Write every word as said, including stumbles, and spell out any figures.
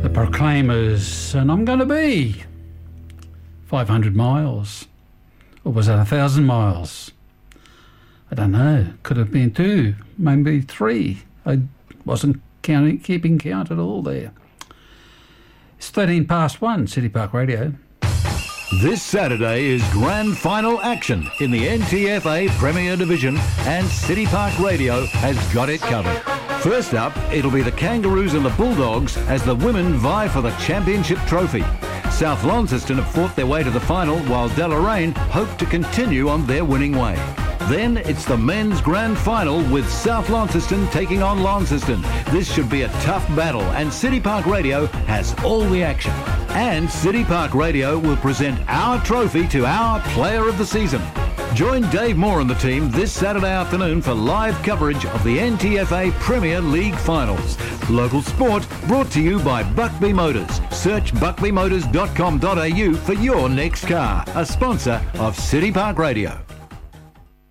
The Proclaimers, and I'm going to be five hundred miles. Or was that a thousand miles? I don't know. Could have been two, maybe three. I wasn't counting, keeping count at all there. It's thirteen past one, City Park Radio. This Saturday is grand final action in the N T F A Premier Division, and City Park Radio has got it covered. First up, it'll be the Kangaroos and the Bulldogs as the women vie for the championship trophy. South Launceston have fought their way to the final, while Deloraine hope to continue on their winning way. Then it's the men's grand final with South Launceston taking on Launceston. This should be a tough battle, and City Park Radio has all the action. And City Park Radio will present our trophy to our player of the season. Join Dave Moore and the team this Saturday afternoon for live coverage of the N T F A Premier League Finals. Local sport brought to you by Buckby Motors. Search buckby motors dot com dot a u for your next car, a sponsor of City Park Radio.